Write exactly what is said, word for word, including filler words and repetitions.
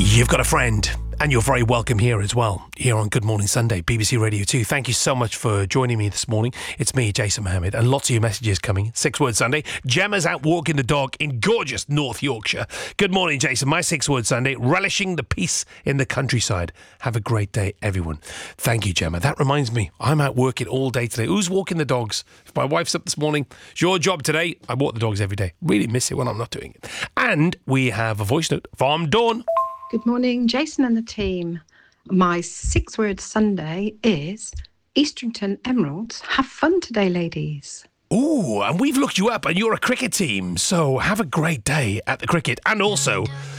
You've got a friend, and you're very welcome here as well, here on Good Morning Sunday, B B C Radio two. Thank you so much for joining me this morning. It's me, Jason Mohammed, and lots of your messages coming. Six Word Sunday. Gemma's out walking the dog in gorgeous North Yorkshire. Good morning, Jason. My Six Word Sunday, relishing the peace in the countryside. Have a great day, everyone. Thank you, Gemma. That reminds me, I'm out working all day today. Who's walking the dogs? If my wife's up this morning, it's your job today. I walk the dogs every day. Really miss it when I'm not doing it. And we have a voice note from Dawn. Good morning, Jason and the team. My six-word Sunday is Eastrington Emeralds. Have fun today, ladies. Ooh, and we've looked you up and you're a cricket team, so have a great day at the cricket. And also,